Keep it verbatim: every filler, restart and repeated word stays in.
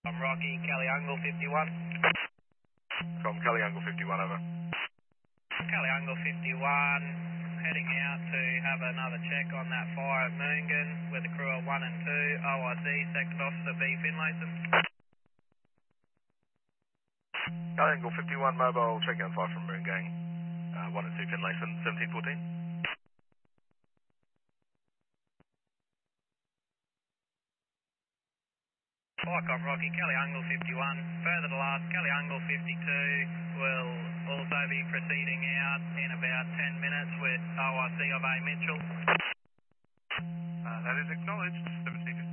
I'm Rocky, Kelly Angle fifty-one. From Kelly Angle fifty-one, over. Kelly Angle fifty-one, heading out to have another check on that fire at Moongan with the crew of one and two, O I C, Second Officer B. Finlayson. Kelly Angle fifty-one, mobile, checking on fire from Moongang, uh, one and two Finlayson, seventeen fourteen. Flycom Rocky, Kelly Angle fifty-one. Further to last, Kelly Angle fifty-two will also be proceeding out in about ten minutes with O I C of A. Mitchell. Uh, that is acknowledged, seventeen